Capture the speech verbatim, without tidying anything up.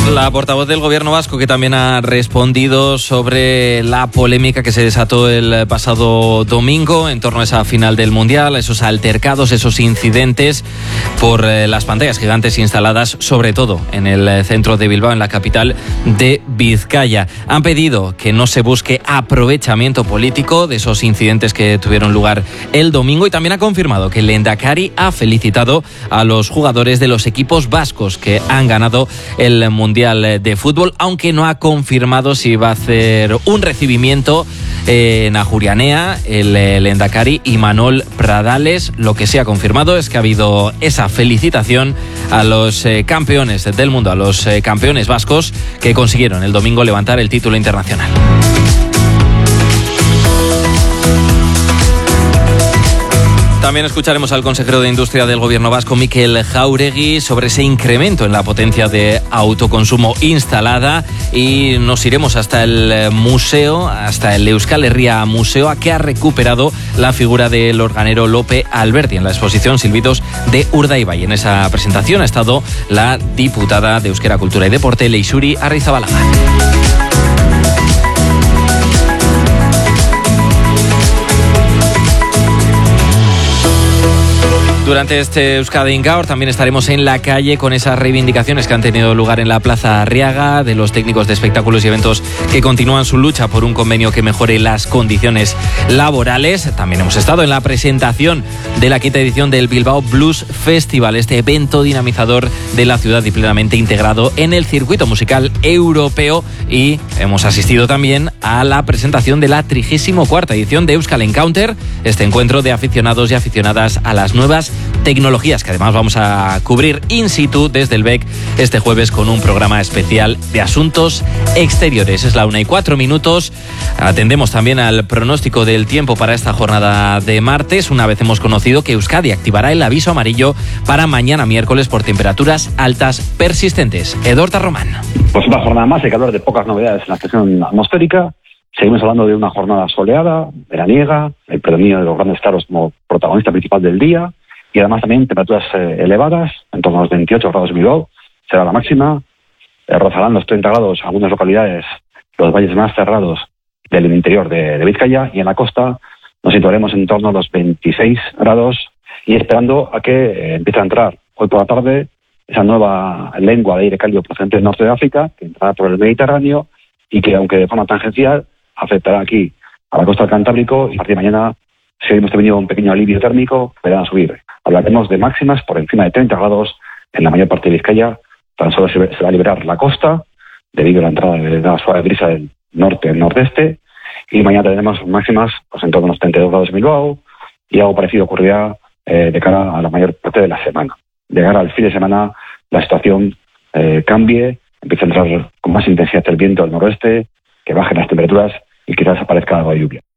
La portavoz del Gobierno vasco, que también ha respondido sobre la polémica que se desató el pasado domingo en torno a esa final del Mundial, esos altercados, esos incidentes por eh, las pantallas gigantes instaladas sobre todo en el centro de Bilbao, en la capital de Vizcaya. Han pedido que no se busque aprovechamiento político de esos incidentes que tuvieron lugar el domingo, y también ha confirmado que el Lehendakari ha felicitado a los jugadores de los equipos vascos que han ganado el Mundial de fútbol, aunque no ha confirmado si va a hacer un recibimiento en Ajurianea el Lehendakari Imanol Pradales. Lo que sí ha confirmado es que ha habido esa felicitación a los eh, campeones del mundo, a los eh, campeones vascos que consiguieron el domingo levantar el título internacional. También escucharemos al consejero de Industria del Gobierno vasco, Mikel Jáuregui, sobre ese incremento en la potencia de autoconsumo instalada, y nos iremos hasta el museo, hasta el Euskal Herria Museo, a que ha recuperado la figura del organero Lope Alberti en la exposición Silbidos de Urdaibai. En esa presentación ha estado la diputada de Euskera, Cultura y Deporte, Leixuri Arrizabalaga. Durante este Euskadi Gaur también estaremos en la calle con esas reivindicaciones que han tenido lugar en la Plaza Arriaga de los técnicos de espectáculos y eventos que continúan su lucha por un convenio que mejore las condiciones laborales. También hemos estado en la presentación de la quinta edición del Bilbao Blues Festival, este evento dinamizador de la ciudad y plenamente integrado en el circuito musical europeo, y hemos asistido también a la presentación de la trigésima cuarta edición de Euskal Encounter, este encuentro de aficionados y aficionadas a las nuevas tecnologías, que además vamos a cubrir in situ desde el B E C este jueves con un programa especial de asuntos exteriores. Es la una y cuatro minutos. Atendemos también al pronóstico del tiempo para esta jornada de martes, una vez hemos conocido que Euskadi activará el aviso amarillo para mañana miércoles por temperaturas altas persistentes. Edorta Román. Pues una jornada más de calor, de pocas novedades en la estación atmosférica. Seguimos hablando de una jornada soleada, veraniega, el predominio de los grandes claros como protagonista principal del día, y además también temperaturas eh, elevadas, en torno a los veintiocho grados en Bilbao, será la máxima, eh, rozarán los treinta grados en algunas localidades, los valles más cerrados del interior de, de Vizcaya, y en la costa nos situaremos en torno a los veintiséis grados, y esperando a que eh, empiece a entrar hoy por la tarde esa nueva lengua de aire cálido procedente del norte de África, que entrará por el Mediterráneo, y que, aunque de forma tangencial, afectará aquí a la costa del Cantábrico, y a partir de mañana, si hemos tenido un pequeño alivio térmico, verán subir. Hablaremos de máximas por encima de treinta grados en la mayor parte de Vizcaya. Tan solo se va a liberar la costa debido a la entrada de una suave brisa del norte al nordeste, y mañana tendremos máximas pues, en torno a los treinta y dos grados en Bilbao, y algo parecido ocurrirá eh, de cara a la mayor parte de la semana. De cara al fin de semana la situación eh, cambie, empieza a entrar con más intensidad el viento del noroeste, que bajen las temperaturas y quizás aparezca algo de lluvia.